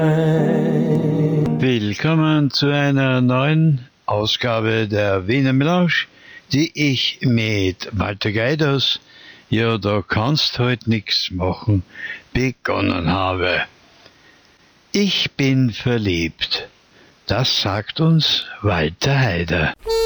Willkommen zu einer neuen Ausgabe der Wiener Melange, die ich mit Walter Geiders, ja, da kannst halt nix machen, begonnen habe. Ich bin verliebt. Das sagt uns Walter Heider.